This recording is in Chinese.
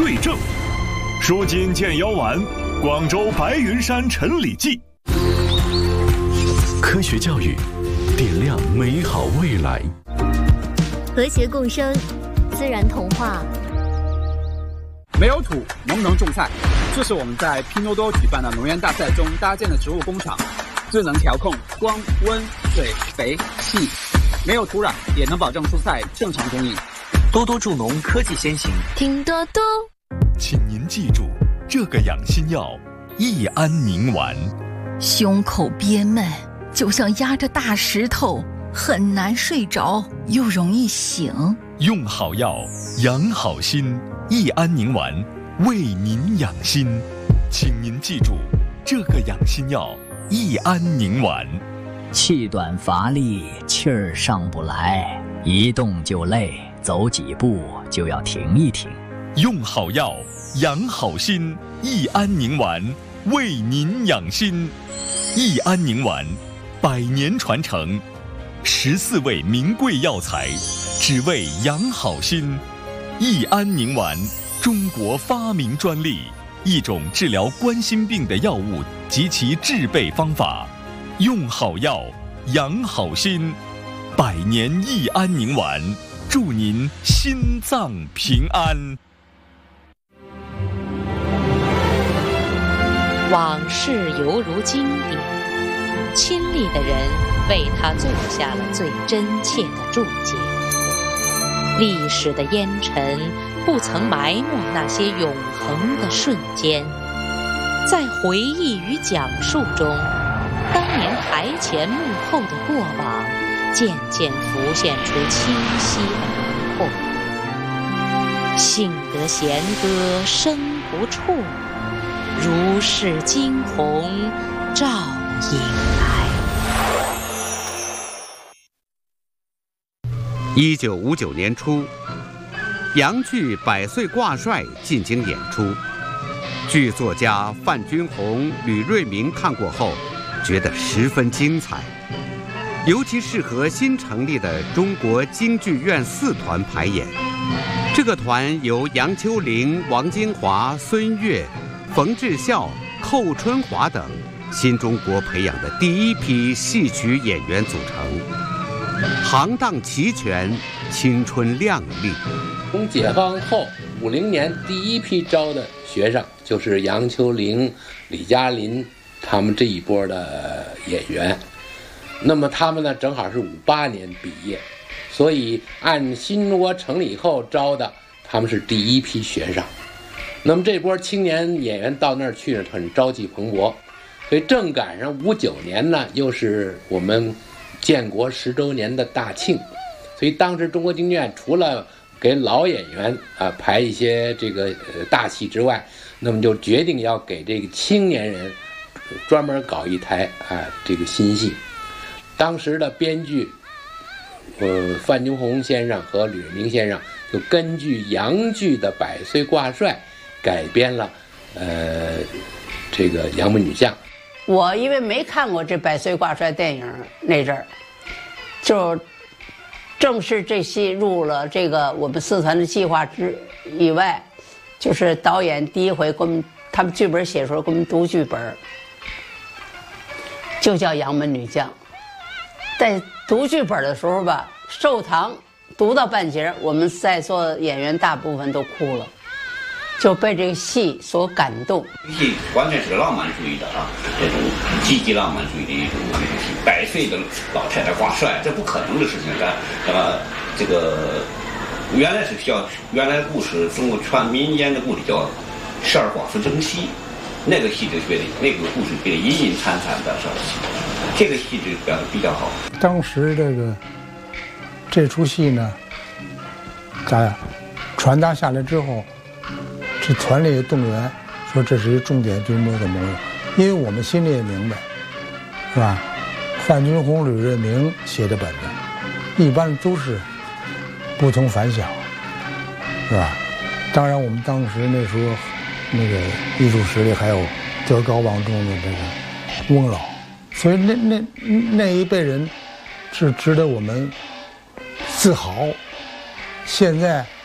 对证。舒筋健腰丸，广州白云山陈李济。科学教育，点亮美好未来。 和谐共生，自然童话。 没有土，能不能种菜？这是我们在拼多多举办的农园大赛中搭建的植物工厂，智能调控光、温、水、肥、气，没有土壤也能保证蔬菜正常供应。 多多助农科技先行， 听多多。 请您记住这个养心药——益安宁丸。 胸口憋闷，就像压着大石头，很难睡着，又容易醒。 用好药，养好心。益安宁丸为您养心，请您记住这个养心药——益安宁丸。 气短乏力，气儿上不来，一动就累，走几步就要停一停。 用好药，养好心。益安宁丸为您养心。益安宁丸100年传承，14味名贵药材，只为养好心。益安宁丸，中国发明专利，一种治疗冠心病的药物及其制备方法。用好药，养好心。100年益安宁丸，祝您心脏平安。 往事犹如经典，亲历的人为他做下了最真切的注解。历史的烟尘不曾埋没那些永恒的瞬间，在回忆与讲述中，当年台前幕后的过往渐渐浮现出清晰的轮廓。幸得弦歌声不辍，如是惊鸿照影来。 1959年初，洋剧《百岁挂帅》进京演出，剧作家范君宏、吕瑞明看过后，觉得十分精彩，尤其适合新成立的中国京剧院4团排演。这个团由杨秋玲、王金华、孙越、冯志孝、寇春华等新中国培养的第一批戏曲演员组成，行当齐全，青春靓丽。 从解放后50年第一批招的学生就是杨秋玲、李嘉林他们这一波的演员。那么他们呢，正好是58年毕业，所以按新中国成立以后招的，他们是第一批学生。那么这波青年演员到那儿去呢，很朝气蓬勃，所以正赶上59年呢，又是我们建国10周年的大庆，所以当时中国京剧院除了给老演员排一些这个大戏之外，那么就决定要给这个青年人专门搞一台这个新戏。当时的编剧范君宏先生和吕明先生就根据洋剧的《百岁挂帅》改编了这个《杨门女将》。 我因为没看过这《百岁挂帅》电影那阵儿，就正是这戏入了这个我们4团的计划之以外，就是导演第一回给我们他们剧本写出来给我们读剧本，就叫《杨门女将》。在读剧本的时候吧，寿堂读到半截，我们在座演员大部分都哭了，就被这个戏所感动。 戏完全是个浪漫主义的这种积极浪漫主义的一种100岁的老太太挂帅，这不可能的事情。这个原来故事中国传民间的故事叫12寡妇争戏，那个戏就觉得那个故事觉得阴阴惨惨的上戏，这个戏就表现比较好。 当时这出戏呢，传达下来之后，这团里动员说这是一重点军模怎么样？因为我们心里也明白，是吧？范君宏、吕瑞明写的本子，一般都是不同凡响，是吧？当然，我们当时那时候那个艺术实力还有德高望重的这个翁老，所以那一辈人是值得我们自豪。现在